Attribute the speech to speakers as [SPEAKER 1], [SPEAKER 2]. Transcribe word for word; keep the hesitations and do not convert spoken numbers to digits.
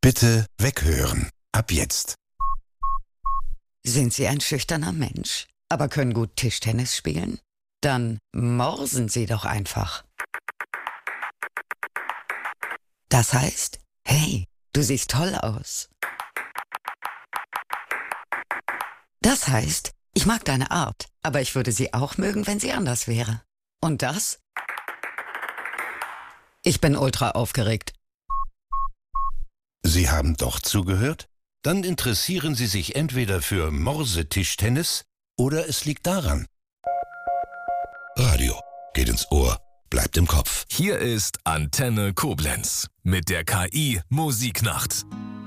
[SPEAKER 1] Bitte weghören. Ab jetzt.
[SPEAKER 2] Sind Sie ein schüchterner Mensch, aber können gut Tischtennis spielen? Dann morsen Sie doch einfach. Das heißt, hey, du siehst toll aus. Das heißt, ich mag deine Art, aber ich würde sie auch mögen, wenn sie anders wäre. Und das? Ich bin ultra aufgeregt.
[SPEAKER 1] Sie haben doch zugehört? Dann interessieren Sie sich entweder für Morsetischtennis oder es liegt daran. Radio geht ins Ohr, bleibt im Kopf.
[SPEAKER 3] Hier ist Antenne Koblenz mit der K I Musiknacht.